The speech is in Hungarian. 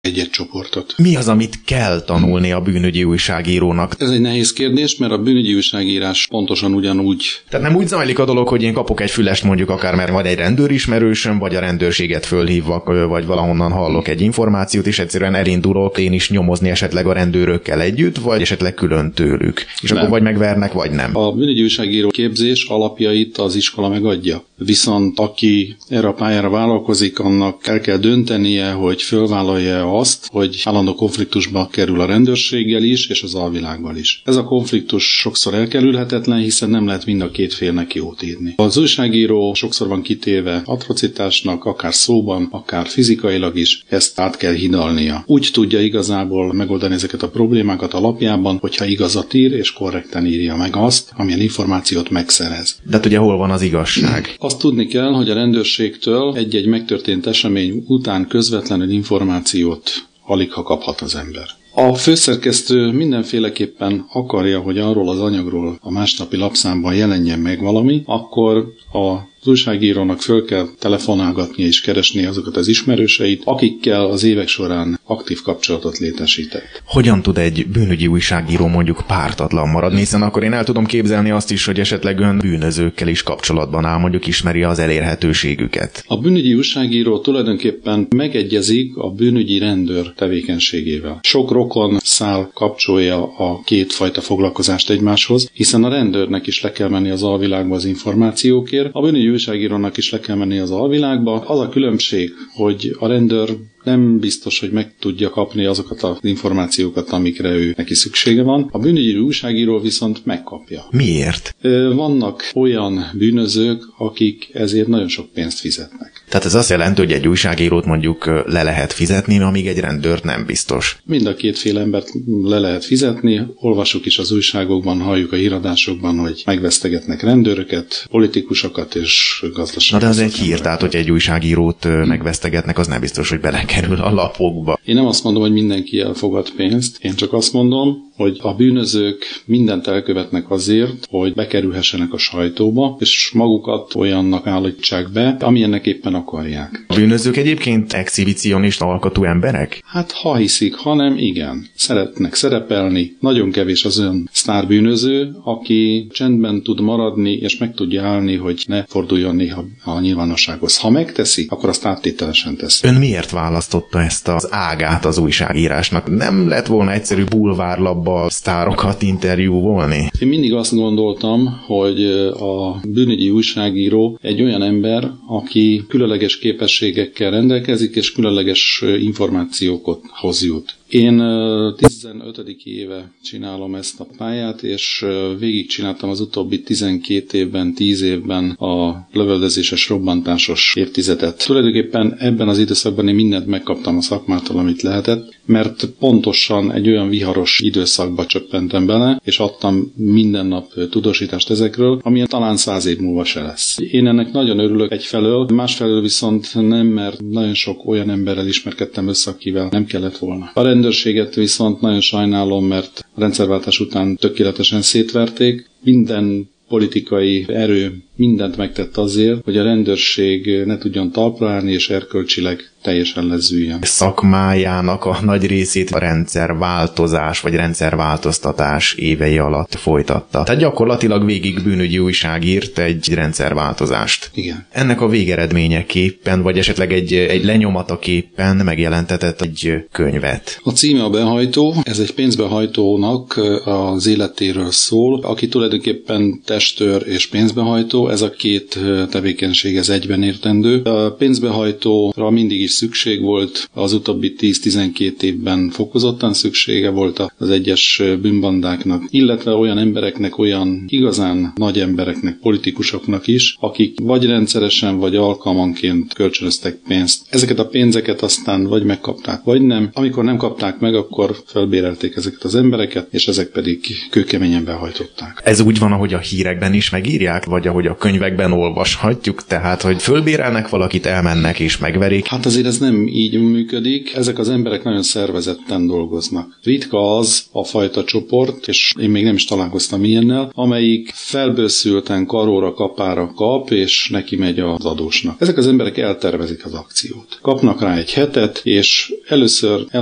egy-egy csoportot. Mi az, amit kell tanulni a bűnügyi újságírónak? Ez egy nehéz kérdés, mert a bűnügyi újságírás pontosan ugyanúgy. Tehát nem úgy zajlik a dolog, hogy én kapok egy fülest mondjuk akár, mert vagy egy rendőrismerősöm, vagy a rendőrséget fölhívok, vagy valahonnan hallok egy információt, és egyszerűen elindulok én is nyomozni esetleg a rendőrökkel együtt, vagy esetleg külön tőlük. És nem. Akkor vagy megvernek, vagy nem. A bűnügyi újságíró képzés alapjait az iskola megadja. Viszont aki erre a pályára vállalkozik, annak el kell döntenie, hogy fölvállalja azt, hogy állandó konfliktusba kerül a rendőrséggel is, és az alvilággal is. Ez a konfliktus sokszor elkerülhetetlen, hiszen nem lehet mind a két félnek jót írni. Az újságíró sokszor van kitéve atrocitásnak, akár szóban, akár fizikailag is, ezt át kell hidalnia. Úgy tudja igazából megoldani ezeket a problémákat alapjában, hogyha igazat ír, és korrekten írja meg azt, amilyen információt megszerez. De ugye hol van az igazság? Azt tudni kell, hogy a rendőrségtől egy-egy megtörtént esemény után közvetlenül információt aligha kaphat az ember. A főszerkesztő mindenféleképpen akarja, hogy arról az anyagról a másnapi lapszámban jelenjen meg valami, akkor az újságírónak föl kell telefonálgatnia és keresni azokat az ismerőseit, akikkel az évek során aktív kapcsolatot létesített. Hogyan tud egy bűnügyi újságíró mondjuk pártatlan maradni, hiszen akkor én el tudom képzelni azt is, hogy esetleg ön bűnözőkkel is kapcsolatban áll, mondjuk ismeri az elérhetőségüket. A bűnügyi újságíró tulajdonképpen megegyezik a bűnügyi rendőr tevékenységével. Sok rokon szál kapcsolja a két fajta foglalkozást egymáshoz, hiszen a rendőrnek is le kell menni az alvilágba az információkért, a bűnügyi újságírónak is le kell menni az alvilágba. Az a különbség, hogy a rendőr nem biztos, hogy meg tudja kapni azokat az információkat, amikre ő neki szüksége van. A bűnügyi újságíró viszont megkapja. Miért? Vannak olyan bűnözők, akik ezért nagyon sok pénzt fizetnek. Tehát ez azt jelenti, hogy egy újságírót mondjuk le lehet fizetni, amíg egy rendőrt nem biztos. Mind a kétféle embert le lehet fizetni. Olvassuk is az újságokban, halljuk a híradásokban, hogy megvesztegetnek rendőröket, politikusokat és gazdaságot. Na de az egy hír, tehát hogy egy újságírót megvesztegetnek, az nem biztos, hogy belekerül a lapokba. Én nem azt mondom, hogy mindenki elfogad pénzt, én csak azt mondom, hogy a bűnözők mindent elkövetnek azért, hogy bekerülhessenek a sajtóba, és magukat olyannak állítsák be, amilyennek éppen akarják. A bűnözők egyébként exhibicionista alkatú emberek? Hát ha hiszik, ha nem, igen. Szeretnek szerepelni. Nagyon kevés az olyan sztárbűnöző, aki csendben tud maradni, és meg tudja állni, hogy ne forduljon néha a nyilvánossághoz. Ha megteszi, akkor azt áttételesen teszi. Ön miért választotta ezt az ágát az újságírásnak? Nem lett volna egyszerű bulvárlapba sztárokat interjúvolni? Én mindig azt gondoltam, hogy a bűnügyi újságíró egy olyan ember, aki különleges képességekkel rendelkezik, és különleges információkhoz jut. Én 15. éve csinálom ezt a pályát, és végigcsináltam az utóbbi 12 évben, 10 évben a lövöldözéses, robbantásos évtizedet. Tulajdonképpen ebben az időszakban én mindent megkaptam a szakmától, amit lehetett, mert pontosan egy olyan viharos időszakba csöppentem bele, és adtam minden nap tudósítást ezekről, amilyen talán 100 év múlva se lesz. Én ennek nagyon örülök egyfelől, másfelől viszont nem, mert nagyon sok olyan emberrel ismerkedtem össze, akivel nem kellett volna. A rendőrséget viszont nagyon sajnálom, mert a rendszerváltás után tökéletesen szétverték. Minden politikai erő mindent megtett azért, hogy a rendőrség ne tudjon talpra állni, és erkölcsileg teljesen lezüljön. Szakmájának a nagy részét a rendszerváltozás vagy rendszerváltoztatás évei alatt folytatta. Tehát gyakorlatilag végig bűnügyi újság írt egy rendszerváltozást. Igen. Ennek a végeredményeképpen, vagy esetleg egy lenyomataképpen megjelentetett egy könyvet. A címe a Behajtó. Ez egy pénzbehajtónak az életéről szól, aki tulajdonképpen testőr és pénzbehajtó. Ez a két tevékenység ez egyben értendő. A pénzbehajtóra mindig is szükség volt, az utóbbi 10-12 évben fokozottan szüksége volt az egyes bűnbandáknak, illetve olyan embereknek, olyan igazán nagy embereknek, politikusoknak is, akik vagy rendszeresen, vagy alkalmanként kölcsönöztek pénzt. Ezeket a pénzeket aztán vagy megkapták, vagy nem. Amikor nem kapták meg, akkor felbérelték ezeket az embereket, és ezek pedig kőkeményen behajtották. Ez úgy van, ahogy a hírekben is megírják, vagy ahogy a könyvekben olvashatjuk, tehát, hogy fölbérelnek valakit, elmennek és megverik. Hát azért azért ez nem így működik, ezek az emberek nagyon szervezetten dolgoznak. Ritka az a fajta csoport, és én még nem is találkoztam ilyennel, amelyik felbőszülten karóra kapára kap, és neki megy az adósnak. Ezek az emberek eltervezik az akciót. Kapnak rá egy hetet, és először